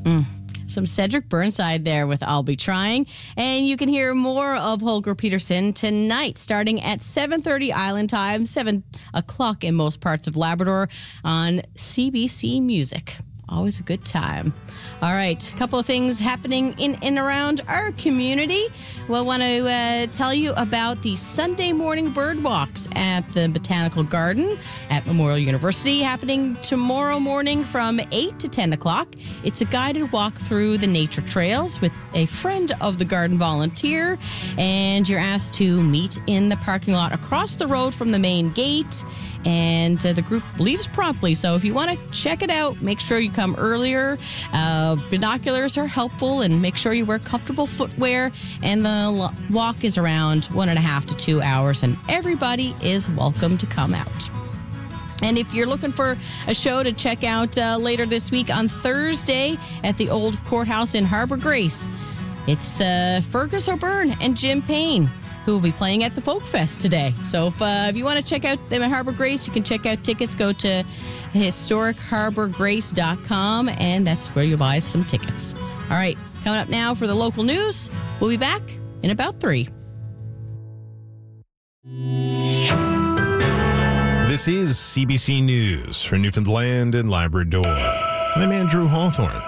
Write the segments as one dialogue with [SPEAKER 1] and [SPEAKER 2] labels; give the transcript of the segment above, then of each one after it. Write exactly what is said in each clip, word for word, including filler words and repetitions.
[SPEAKER 1] Mm. Some Cedric Burnside there with I'll Be Trying. And you can hear more of Holger Peterson tonight, starting at seven thirty Island Time, seven o'clock in most parts of Labrador on C B C Music. Always a good time. All right, a couple of things happening in and around our community. We'll want to uh, tell you about the Sunday morning bird walks at the Botanical Garden at Memorial University, happening tomorrow morning from eight to ten o'clock. It's a guided walk through the nature trails with a friend of the garden volunteer, and you're asked to meet in the parking lot across the road from the main gate. And uh, the group leaves promptly. So if you want to check it out, make sure you come earlier. Uh, binoculars are helpful, and make sure you wear comfortable footwear. And the walk is around one and a half to two hours, and everybody is welcome to come out. And if you're looking for a show to check out uh, later this week on Thursday at the Old Courthouse in Harbour Grace, it's uh, Fergus O'Byrne and Jim Payne, who will be playing at the Folk Fest today. So if, uh, if you want to check out them at Harbour Grace, you can check out tickets. Go to historic harbor grace dot com, and that's where you buy some tickets. All right, coming up now for the local news. We'll be back in about three.
[SPEAKER 2] This is C B C News for Newfoundland and Labrador. I'm Andrew Hawthorne.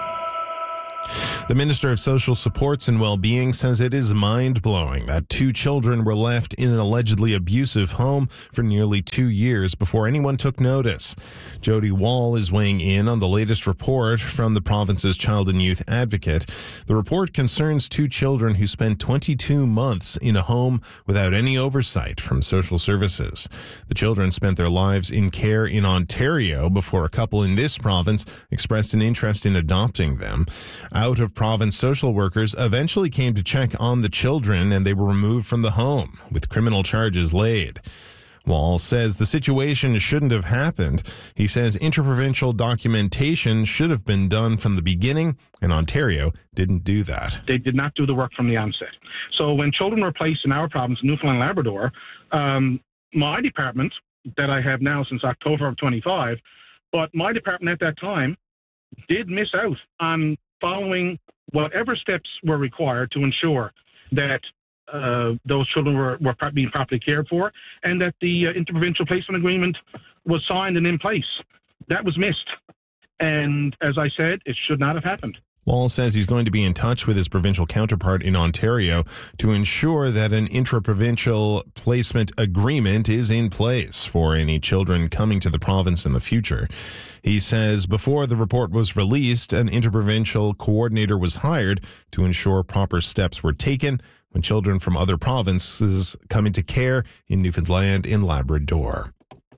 [SPEAKER 2] The Minister of Social Supports and Wellbeing says it is mind-blowing that two children were left in an allegedly abusive home for nearly two years before anyone took notice. Jody Wall is weighing in on the latest report from the province's Child and Youth Advocate. The report concerns two children who spent twenty-two months in a home without any oversight from social services. The children spent their lives in care in Ontario before a couple in this province expressed an interest in adopting them. Out of province social workers eventually came to check on the children, and they were removed from the home with criminal charges laid. Wall says the situation shouldn't have happened. He says interprovincial documentation should have been done from the beginning, and Ontario didn't do that.
[SPEAKER 3] They did not do the work from the onset. So when children were placed in our province, Newfoundland and Labrador, um, my department, that I have now since October of twenty-five, but my department at that time did miss out on following whatever steps were required to ensure that uh, those children were, were being properly cared for, and that the uh, interprovincial placement agreement was signed and in place. That was missed. And as I said, it should not have happened.
[SPEAKER 2] Wall says he's going to be in touch with his provincial counterpart in Ontario to ensure that an intra-provincial placement agreement is in place for any children coming to the province in the future. He says before the report was released, an interprovincial coordinator was hired to ensure proper steps were taken when children from other provinces come into care in Newfoundland and Labrador.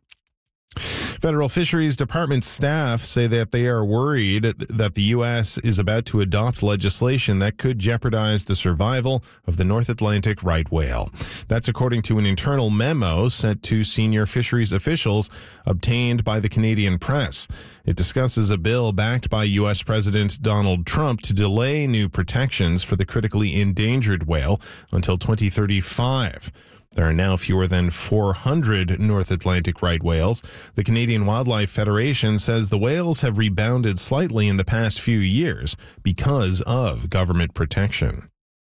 [SPEAKER 2] Federal Fisheries Department staff say that they are worried that the U S is about to adopt legislation that could jeopardize the survival of the North Atlantic right whale. That's according to an internal memo sent to senior fisheries officials obtained by the Canadian press. It discusses a bill backed by U S President Donald Trump to delay new protections for the critically endangered whale until twenty thirty-five. There are now fewer than four hundred North Atlantic right whales. The Canadian Wildlife Federation says the whales have rebounded slightly in the past few years because of government protection.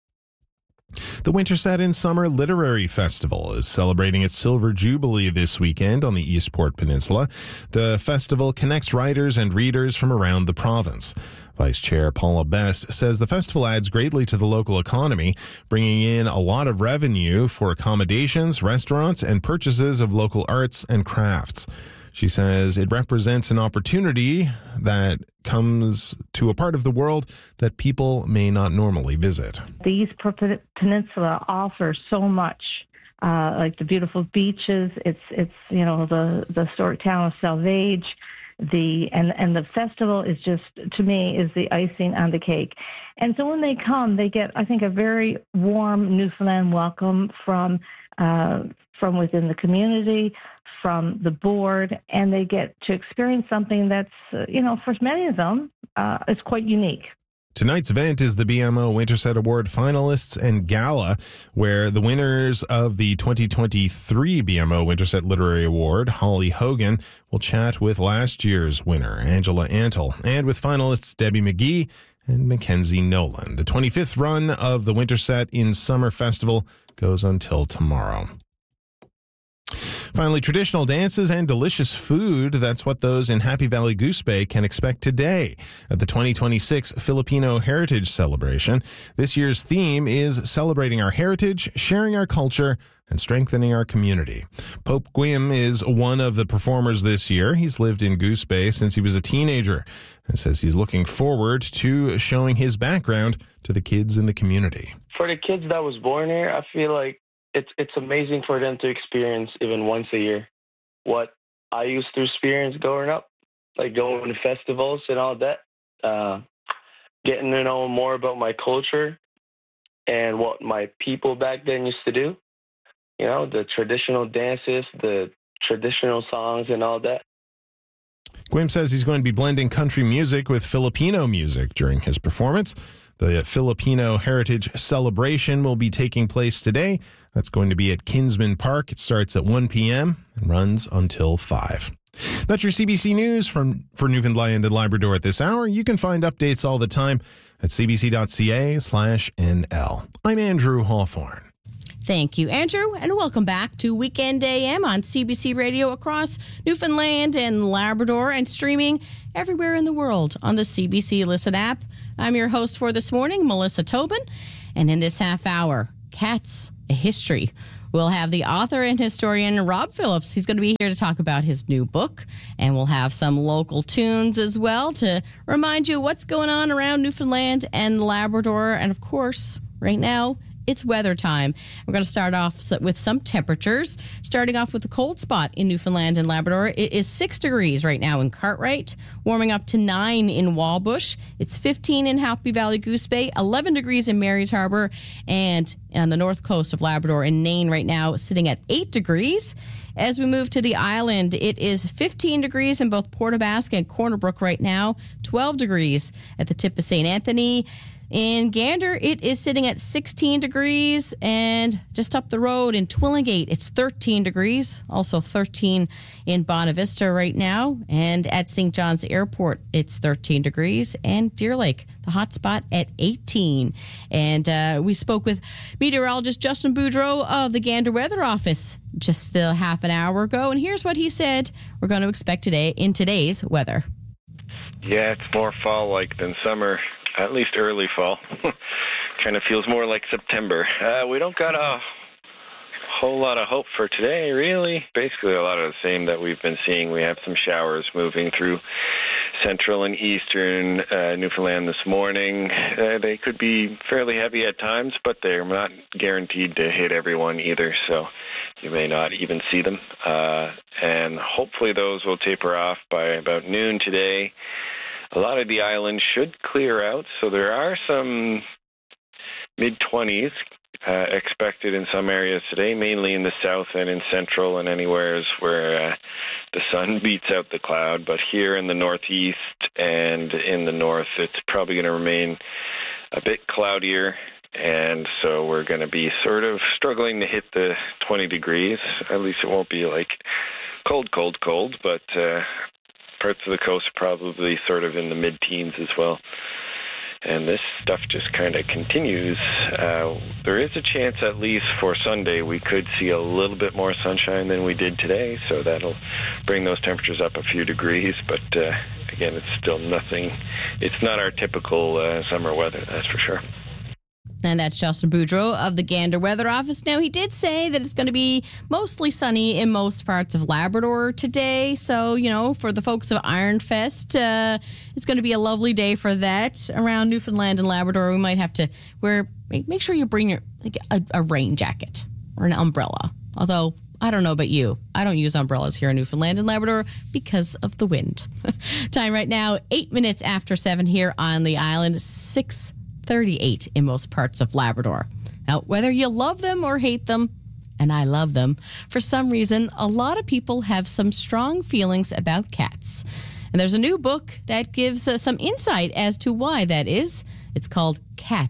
[SPEAKER 2] The Winterset in Summer Literary Festival is celebrating its Silver Jubilee this weekend on the Eastport Peninsula. The festival connects writers and readers from around the province. Vice Chair Paula Best says the festival adds greatly to the local economy, bringing in a lot of revenue for accommodations, restaurants, and purchases of local arts and crafts. She says it represents an opportunity that comes to a part of the world that people may not normally visit.
[SPEAKER 4] The Eastport Peninsula offers so much, uh, like the beautiful beaches. It's it's you know the the historic town of Salvage. The and and the festival is just, to me, is the icing on the cake. And so when they come, they get, I think, a very warm Newfoundland welcome from uh, from within the community, from the board, and they get to experience something that's, uh, you know, for many of them, uh, is quite unique.
[SPEAKER 2] Tonight's event is the B M O Winterset Award finalists and gala, where the winners of the twenty twenty-three B M O Winterset Literary Award, Holly Hogan, will chat with last year's winner, Angela Antle, and with finalists Debbie McGee and Mackenzie Nolan. The twenty-fifth run of the Winterset in Summer Festival goes until tomorrow. Finally, traditional dances and delicious food. That's what those in Happy Valley Goose Bay can expect today at the twenty twenty-six Filipino Heritage Celebration. This year's theme is celebrating our heritage, sharing our culture, and strengthening our community. Pope Guim is one of the performers this year. He's lived in Goose Bay since he was a teenager and says he's looking forward to showing his background to the kids in the community.
[SPEAKER 5] For the kids that was born here, I feel like it's it's amazing for them to experience even once a year what I used to experience growing up, like going to festivals and all that, uh, getting to know more about my culture and what my people back then used to do. You know, the traditional dances, the traditional songs and all that.
[SPEAKER 2] Guim says he's going to be blending country music with Filipino music during his performance. The Filipino Heritage Celebration will be taking place today. That's going to be at Kinsman Park. It starts at one p.m. and runs until five. That's your C B C News from for Newfoundland and Labrador at this hour. You can find updates all the time at cbc.ca slash NL. I'm Andrew Hawthorne.
[SPEAKER 1] Thank you, Andrew, and welcome back to Weekend A M on C B C Radio across Newfoundland and Labrador and streaming everywhere in the world on the C B C Listen app. I'm your host for this morning, Melissa Tobin, and in this half hour, Cats, a History. We'll have the author and historian Rob Phillips. He's going to be here to talk about his new book, and we'll have some local tunes as well to remind you what's going on around Newfoundland and Labrador, and of course, right now, it's weather time. We're going to start off with some temperatures. Starting off with a cold spot in Newfoundland and Labrador. It is six degrees right now in Cartwright, warming up to nine in Walbush. It's fifteen in Happy Valley Goose Bay, eleven degrees in Mary's Harbor, and on the north coast of Labrador in Nain right now, sitting at eight degrees. As we move to the island, it is fifteen degrees in both Port aux Basques and Corner Brook right now, twelve degrees at the tip of Saint Anthony. In Gander, it is sitting at sixteen degrees, and just up the road in Twillingate, it's thirteen degrees, also thirteen in Bonavista right now, and at Saint John's Airport, it's thirteen degrees, and Deer Lake, the hot spot at eighteen. And uh, we spoke with meteorologist Justin Boudreau of the Gander Weather Office just a half an hour ago, and here's what he said we're going to expect today in today's weather.
[SPEAKER 6] Yeah, it's more fall-like than summer. At least early fall. Kind of feels more like September. Uh, we don't got a whole lot of hope for today, really. Basically, a lot of the same that we've been seeing. We have some showers moving through central and eastern uh, Newfoundland this morning. Uh, they could be fairly heavy at times, but they're not guaranteed to hit everyone either, so you may not even see them. Uh, and hopefully those will taper off by about noon today. A lot of the island should clear out, so there are some mid-twenties uh, expected in some areas today, mainly in the south and in central and anywhere where uh, the sun beats out the cloud. But here in the northeast and in the north, it's probably going to remain a bit cloudier, and so we're going to be sort of struggling to hit the twenty degrees. At least it won't be like cold, cold, cold, but uh, parts of the coast probably sort of in the mid-teens as well. And this stuff just kind of continues. Uh, there is a chance, at least for Sunday, we could see a little bit more sunshine than we did today, so that'll bring those temperatures up a few degrees. But uh, again, it's still nothing. It's not our typical uh, summer weather, that's for sure.
[SPEAKER 1] And that's Justin Boudreau of the Gander Weather Office. Now, he did say that it's going to be mostly sunny in most parts of Labrador today. So, you know, for the folks of Ironfest, uh, it's going to be a lovely day for that. Around Newfoundland and Labrador, we might have to wear, make sure you bring your like a, a rain jacket or an umbrella. Although, I don't know about you. I don't use umbrellas here in Newfoundland and Labrador because of the wind. Time right now, eight minutes after seven here on the island, six thirty-eight in most parts of Labrador. Now, whether you love them or hate them, and I love them, for some reason, a lot of people have some strong feelings about cats. And there's a new book that gives uh, some insight as to why that is. It's called Cats,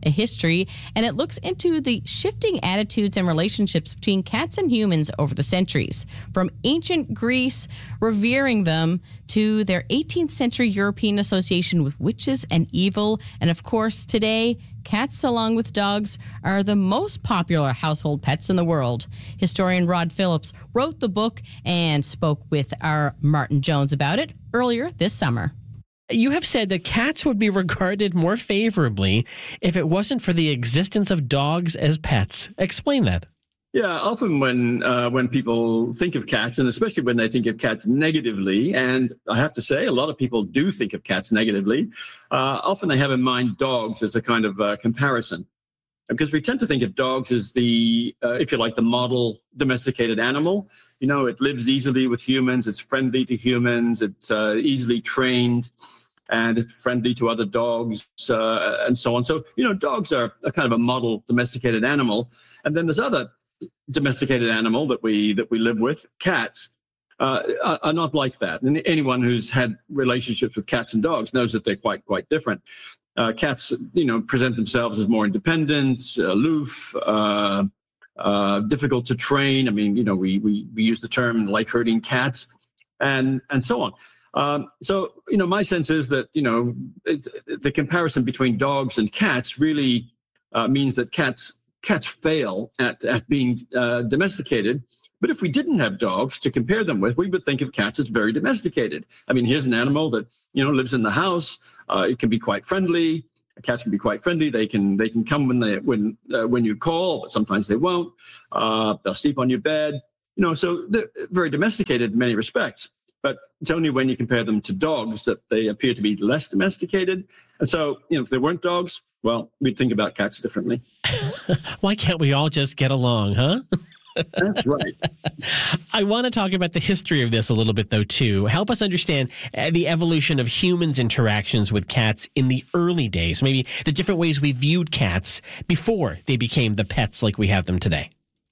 [SPEAKER 1] a history, and it looks into the shifting attitudes and relationships between cats and humans over the centuries, from ancient Greece revering them to their eighteenth century European association with witches and evil. And of course, today, cats, along with dogs, are the most popular household pets in the world. Historian Rod Phillips wrote the book and spoke with our Martin Jones about it earlier this summer.
[SPEAKER 7] You have said that cats would be regarded more favorably if it wasn't for the existence of dogs as pets. Explain that.
[SPEAKER 8] Yeah, often when uh, when people think of cats, and especially when they think of cats negatively, and I have to say a lot of people do think of cats negatively, uh, often they have in mind dogs as a kind of uh, comparison. Because we tend to think of dogs as the, uh, if you like, the model domesticated animal. You know, it lives easily with humans, it's friendly to humans, it's uh, easily trained, and it's friendly to other dogs, uh, and so on. So, you know, dogs are a kind of a model domesticated animal. And then there's other domesticated animal that we that we live with, cats, uh, are, are not like that. And anyone who's had relationships with cats and dogs knows that they're quite quite different. Uh, cats, you know, present themselves as more independent, aloof, uh, uh, difficult to train. I mean, you know, we we we use the term like herding cats, and and so on. Um, so, you know, my sense is that, you know, it's, the comparison between dogs and cats really uh, means that cats. Cats fail at, at being uh, domesticated. But if we didn't have dogs to compare them with, we would think of cats as very domesticated. I mean, here's an animal that, you know, lives in the house. Uh, it can be quite friendly. Cats can be quite friendly. They can they can come when they when uh, when you call, but sometimes they won't. Uh, they'll sleep on your bed. You know, so they're very domesticated in many respects. But it's only when you compare them to dogs that they appear to be less domesticated. And so, you know, if they weren't dogs, well, we'd think about cats differently.
[SPEAKER 7] Why can't we all just get along, huh?
[SPEAKER 8] That's right.
[SPEAKER 7] I want to talk about the history of this a little bit, though, too. Help us understand the evolution of humans' interactions with cats in the early days, maybe the different ways we viewed cats before they became the pets like we have them today.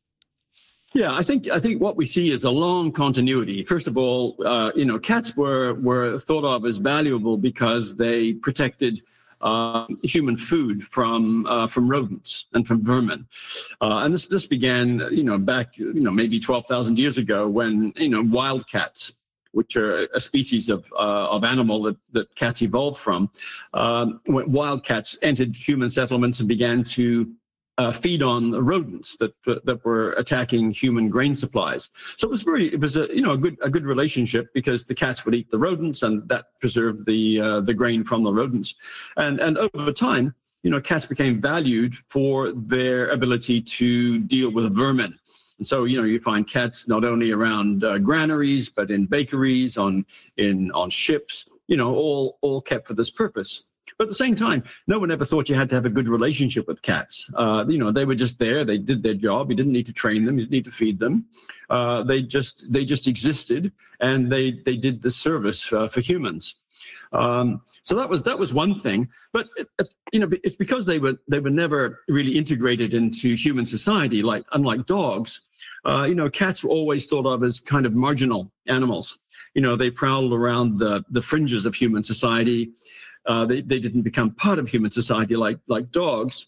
[SPEAKER 8] Yeah, I think I think what we see is a long continuity. First of all, uh, you know, cats were were thought of as valuable because they protected uh, human food from uh, from rodents and from vermin, uh, and this this began, you know, back you know maybe twelve thousand years ago when you know wildcats, which are a species of uh, of animal that, that cats evolved from, um, when wildcats entered human settlements and began to Uh, feed on rodents that that were attacking human grain supplies. So it was very, it was a you know a good a good relationship because the cats would eat the rodents and that preserved the uh, the grain from the rodents. And and over time, you know, cats became valued for their ability to deal with vermin. And so you know you find cats not only around uh, granaries but in bakeries, on in on ships. You know, all all kept for this purpose. But at the same time, no one ever thought you had to have a good relationship with cats. Uh, you know, they were just there. They did their job. You didn't need to train them. You didn't need to feed them. Uh, they just they just existed, and they they did the service uh, for humans. Um, so that was that was one thing. But it, it, you know, it's because they were they were never really integrated into human society. Like unlike dogs, uh, you know, cats were always thought of as kind of marginal animals. You know, they prowled around the the fringes of human society. Uh, they, they didn't become part of human society like like dogs.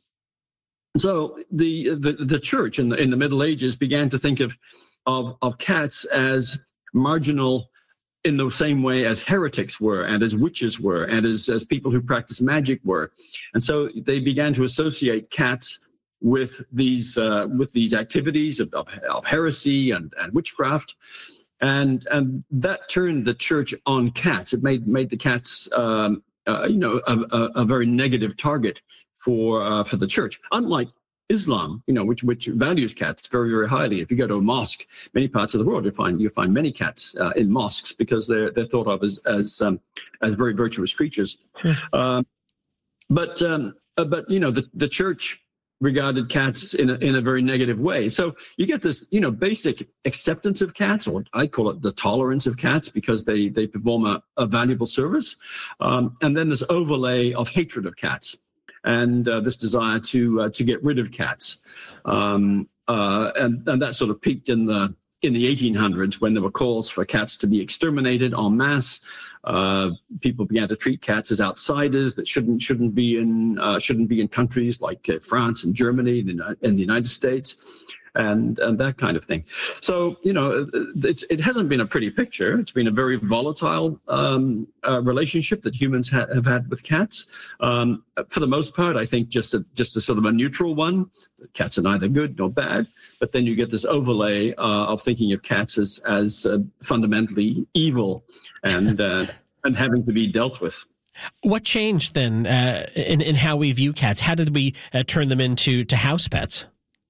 [SPEAKER 8] So the the, the church in the in the Middle Ages began to think of, of of cats as marginal in the same way as heretics were, and as witches were, and as, as people who practice magic were. And so they began to associate cats with these uh, with these activities of, of, of heresy and, and witchcraft. And and that turned the church on cats. It made made the cats um, uh, you know a, a, a very negative target for uh, for the church. Unlike Islam, you know, which which values cats very very highly. If you go to a mosque, many parts of the world, you find you find many cats uh, in mosques because they're they're thought of as as um, as very virtuous creatures. um, but um, uh, but you know the the church regarded cats in a, in a very negative way. So you get this, you know, basic acceptance of cats, or I call it the tolerance of cats, because they they perform a, a valuable service. Um, and then this overlay of hatred of cats, and uh, this desire to uh, to get rid of cats, um, uh, and and that sort of peaked in the in the eighteen hundreds, when there were calls for cats to be exterminated en masse, uh, people began to treat cats as outsiders that shouldn't shouldn't be in uh, shouldn't be in countries like uh, France and Germany and, and the United States. And, and that kind of thing. So, you know, it's, it hasn't been a pretty picture. It's been a very volatile um, uh, relationship that humans ha- have had with cats. Um, for the most part, I think just a, just a sort of a neutral one. Cats are neither good nor bad. But then you get this overlay uh, of thinking of cats as, as uh, fundamentally evil and, uh, and having to be dealt with.
[SPEAKER 7] What changed then uh, in, in how we view cats? How did we uh, turn them into to house pets?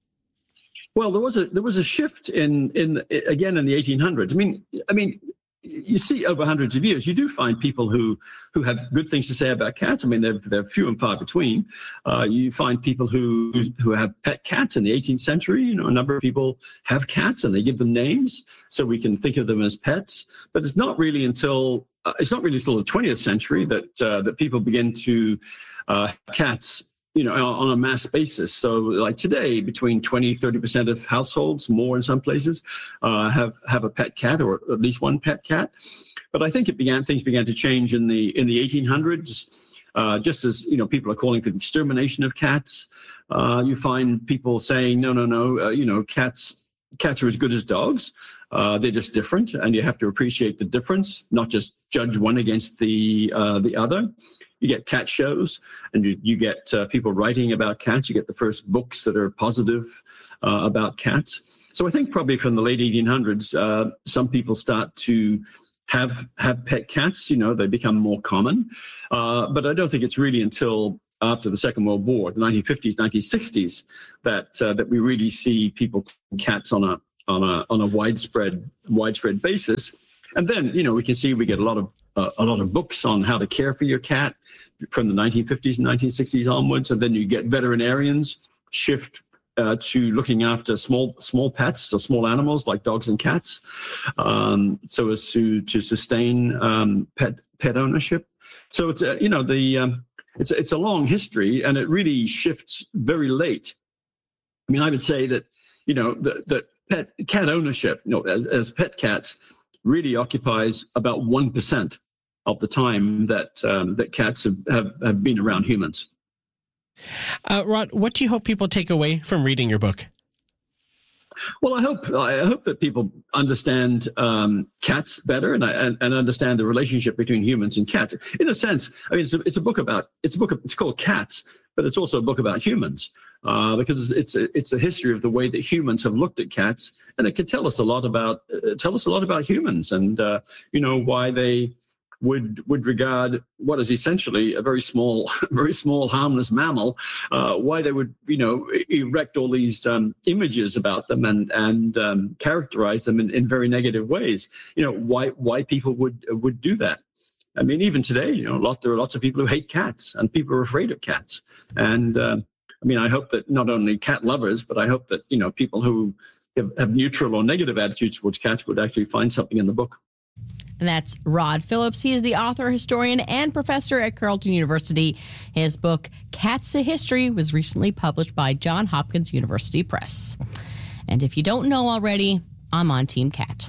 [SPEAKER 8] Well, there was a there was a shift in in again in the eighteen hundreds. I mean, I mean, you see over hundreds of years, you do find people who who have good things to say about cats. I mean, they're they're few and far between. Uh, you find people who who have pet cats in the eighteenth century. You know, a number of people have cats and they give them names, so we can think of them as pets. But it's not really until uh, it's not really until the twentieth century that uh, that people begin to uh, cats. You know, on a mass basis. So like today, between twenty, thirty percent of households, more in some places, uh, have, have a pet cat or at least one pet cat. But I think it began, things began to change in the, in the eighteen hundreds, uh, just as, you know, people are calling for the extermination of cats. Uh, you find people saying, no, no, no, uh, you know, cats, cats are as good as dogs. Uh, they're just different, and you have to appreciate the difference, not just judge one against the uh, the other. You get cat shows, and you, you get uh, people writing about cats. You get the first books that are positive uh, about cats. So I think probably from the late eighteen hundreds, uh, some people start to have have pet cats. You know, they become more common. Uh, but I don't think it's really until after the Second World War, the nineteen fifties, nineteen sixties, that uh, that we really see people taking cats on a on a on a widespread widespread basis. And then, you know, we can see we get a lot of uh, a lot of books on how to care for your cat from the nineteen fifties and nineteen sixties onwards. And then you get veterinarians shift uh, to looking after small small pets, so small animals like dogs and cats, um, so as to to sustain um, pet pet ownership. So it's uh, you know the um, it's it's a long history, and it really shifts very late. I mean, I would say that you know that that pet cat ownership, you know, as, as pet cats, really occupies about one percent of the time that um, that cats have, have, have been around humans.
[SPEAKER 7] Uh, Rod, what do you hope people take away from reading your book?
[SPEAKER 8] Well, I hope I hope that people understand um, cats better and, and and understand the relationship between humans and cats. In a sense, I mean, it's a, it's a book about it's a book. It's called Cats, but it's also a book about humans uh, because it's a, it's a history of the way that humans have looked at cats, and it can tell us a lot about uh, tell us a lot about humans and uh, you know why they would would regard what is essentially a very small, very small, harmless mammal, uh, why they would, you know, erect all these um, images about them and and um, characterize them in, in very negative ways. You know, why why people would would do that. I mean, even today, you know, a lot there are lots of people who hate cats, and people are afraid of cats. And uh, I mean, I hope that not only cat lovers, but I hope that you know people who have, have neutral or negative attitudes towards cats would actually find something in the book.
[SPEAKER 1] And that's Rod Phillips. He is the author, historian, and professor at Carleton University. His book, Cats a History, was recently published by Johns Hopkins University Press. And if you don't know already, I'm on Team Cat.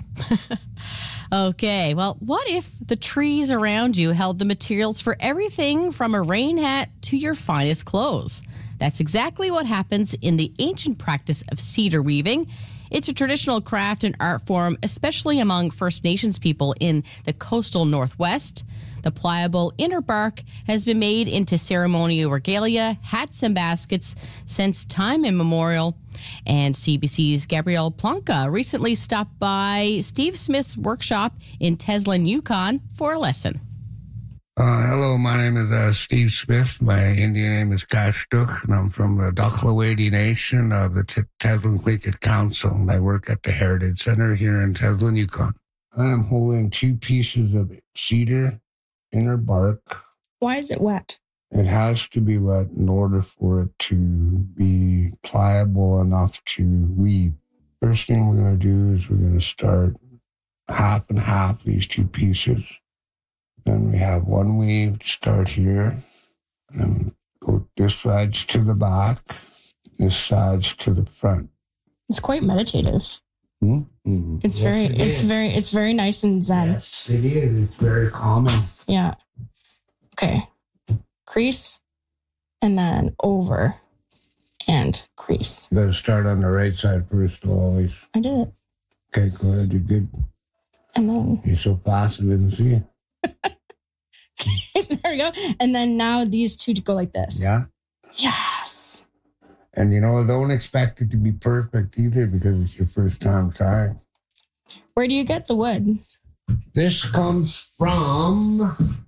[SPEAKER 1] Okay, well, what if the trees around you held the materials for everything from a rain hat to your finest clothes? That's exactly what happens in the ancient practice of cedar weaving. It's a traditional craft and art form, especially among First Nations people in the coastal Northwest. The pliable inner bark has been made into ceremonial regalia, hats, and baskets since time immemorial. And C B C's Gabrielle Plonka recently stopped by Steve Smith's workshop in Teslin, Yukon, for a lesson.
[SPEAKER 9] Uh, hello, my name is uh, Steve Smith. My Indian name is Kashtuk, and I'm from the Ducklawady Nation of the T- Teslin Quaker Council, and I work at the Heritage Center here in Teslin, Yukon. I am holding two pieces of cedar inner bark.
[SPEAKER 10] Why is it wet?
[SPEAKER 9] It has to be wet in order for it to be pliable enough to weave. First thing we're going to do is we're going to start half and half these two pieces. Then we have one weave to start here, and go this side's to the back, this side's to the front.
[SPEAKER 10] It's quite meditative.
[SPEAKER 9] Mm-hmm.
[SPEAKER 10] It's
[SPEAKER 9] Yes,
[SPEAKER 10] very,
[SPEAKER 9] it
[SPEAKER 10] it's
[SPEAKER 9] is.
[SPEAKER 10] very, it's very nice and zen.
[SPEAKER 9] Yes, it is. It's very calming.
[SPEAKER 10] Yeah. Okay. Crease, and then over, and crease.
[SPEAKER 9] You got to start on the right side first, always.
[SPEAKER 10] I did it,
[SPEAKER 9] Okay, go ahead. You're good.
[SPEAKER 10] and then
[SPEAKER 9] You're so fast, I didn't see you.
[SPEAKER 10] there we go. And then now these two to go like this.
[SPEAKER 9] Yeah.
[SPEAKER 10] Yes.
[SPEAKER 9] And you know, don't expect it to be perfect either because it's your first time trying.
[SPEAKER 10] Where do you get the wood?
[SPEAKER 9] This comes from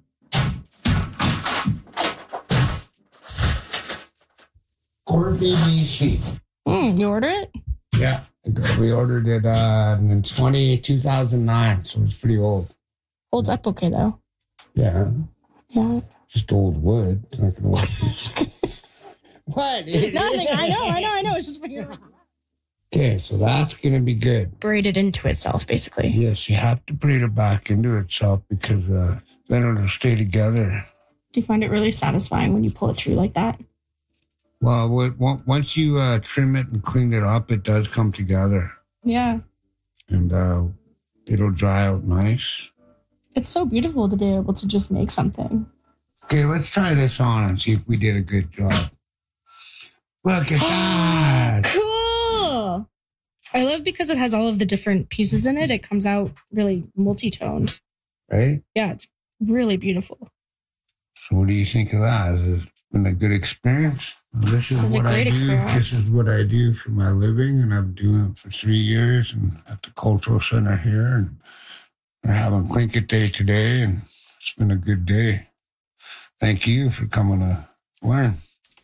[SPEAKER 9] Corby, B C.
[SPEAKER 10] Mm, you order it?
[SPEAKER 9] Yeah, we ordered it uh, in twenty, two thousand nine, so it's pretty old.
[SPEAKER 10] Holds up okay though.
[SPEAKER 9] Yeah,
[SPEAKER 10] Yeah.
[SPEAKER 9] just old wood. It's not gonna work. What?
[SPEAKER 10] Nothing. I know. I know. I know. It's just weird.
[SPEAKER 9] Okay, so that's gonna be good.
[SPEAKER 10] Braided into itself, basically.
[SPEAKER 9] Yes, you have to braid it back into itself because uh, then it'll stay together.
[SPEAKER 10] Do you find it really satisfying when you pull it through like that?
[SPEAKER 9] Well, w- w- once you uh, trim it and clean it up, it does come together,
[SPEAKER 10] Yeah.
[SPEAKER 9] and uh, it'll dry out nice.
[SPEAKER 10] It's so beautiful to be able to just make something.
[SPEAKER 9] Okay, let's try this on and see if we did a good job. Look at that.
[SPEAKER 10] Cool. I love because it has all of the different pieces in it. It comes out really multi-toned.
[SPEAKER 9] Right?
[SPEAKER 10] Yeah, it's really beautiful.
[SPEAKER 9] So what do you think of that? Has it been a good experience? This is,
[SPEAKER 10] This is a
[SPEAKER 9] what I
[SPEAKER 10] great
[SPEAKER 9] do.
[SPEAKER 10] experience.
[SPEAKER 9] This is what I do for my living, and I've been doing it for three years and at the cultural center here. And we're having Tlingit Day today, and it's been a good day. Thank you for coming to learn.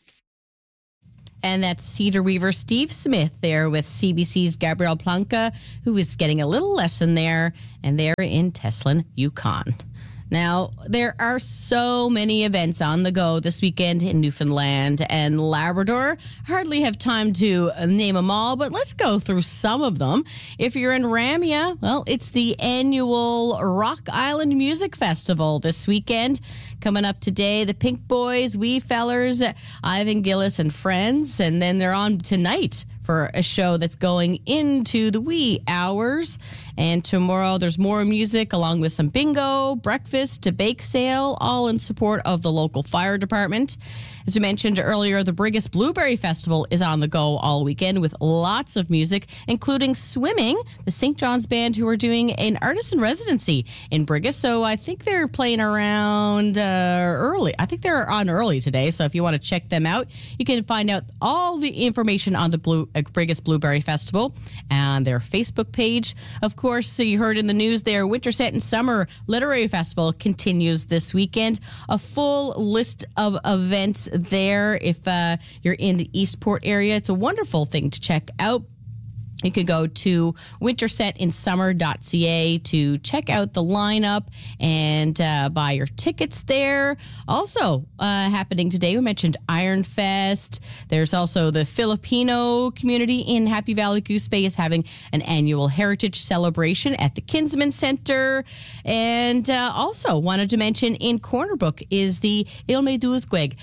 [SPEAKER 1] And that's Cedar Weaver Steve Smith there with C B C's Gabrielle Planca, who is getting a little lesson there, and they're in Teslin, Yukon. Now, there are so many events on the go this weekend in Newfoundland and Labrador. Hardly have time to name them all, but let's go through some of them. If you're in Ramia, well, it's the annual Rock Island Music Festival this weekend. Coming up today, the Pink Boys, Wee Fellers, Ivan Gillis and friends, and then they're on tonight for a show that's going into the wee hours. And tomorrow there's more music along with some bingo, breakfast, a bake sale, all in support of the local fire department. As we mentioned earlier, the Brigus Blueberry Festival is on the go all weekend with lots of music, including swimming, the Saint John's Band, who are doing an artist in residency in Brigus. So I think they're playing around uh, early. I think they're on early today. So if you want to check them out, you can find out all the information on the Blue, uh, Brigus Blueberry Festival and their Facebook page. Of course, so you heard in the news there, Winterset and Summer Literary Festival continues this weekend. A full list of events there if uh, you're in the Eastport area. It's a wonderful thing to check out. You can go to winterset in summer dot c a to check out the lineup and uh, buy your tickets there. Also uh, happening today, we mentioned Iron Fest. There's also the Filipino community in Happy Valley Goose Bay is having an annual heritage celebration at the Kinsman Center. And uh, also wanted to mention in Corner Brook is the Ilmeduzqueg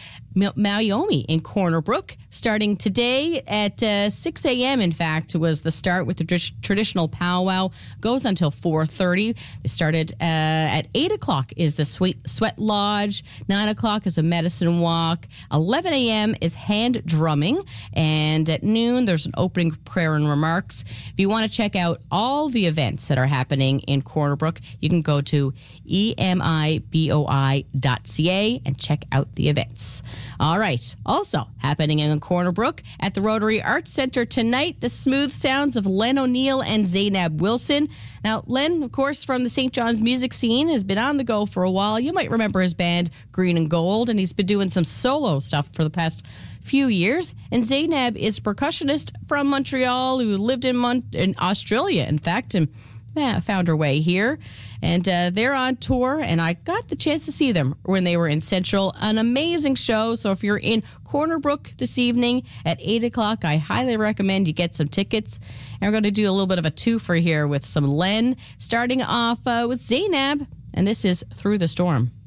[SPEAKER 1] Mayomi in Corner Brook, starting today at uh, six a.m. In fact, was the start with the tr- traditional powwow. Goes until four thirty. They started uh, at eight o'clock is the sweet sweat lodge. nine o'clock is a medicine walk. eleven a.m. is hand drumming. And at noon, there's an opening prayer and remarks. If you want to check out all the events that are happening in Corner Brook, you can go to E M I B O I dot C A and check out the events. All right. Also happening in Corner Brook at the Rotary Arts Center tonight, the smooth sounds of Len O'Neill and Zainab Wilson. Now, Len, of course, from the Saint John's music scene, has been on the go for a while. You might remember his band Green and Gold, and he's been doing some solo stuff for the past few years. And Zainab is a percussionist from Montreal who lived in, Mon- in Australia, in fact, and yeah, found her way here. And uh, they're on tour, and I got the chance to see them when they were in Central. An amazing show. So if you're in Corner Brook this evening at eight o'clock, I highly recommend you get some tickets. And we're going to do a little bit of a twofer here with some Len, starting off uh, with Zainab, and this is Through the Storm.